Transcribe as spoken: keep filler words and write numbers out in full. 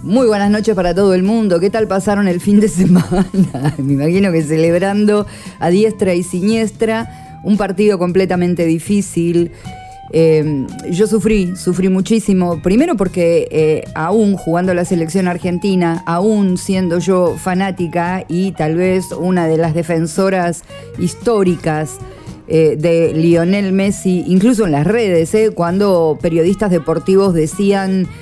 Muy buenas noches para todo el mundo. ¿Qué tal pasaron el fin de semana? Me imagino que celebrando a diestra y siniestra un partido completamente difícil. Eh, yo sufrí, sufrí muchísimo. Primero porque eh, aún jugando la selección argentina, aún siendo yo fanática y tal vez una de las defensoras históricas eh, de Lionel Messi, incluso en las redes, eh, cuando periodistas deportivos decían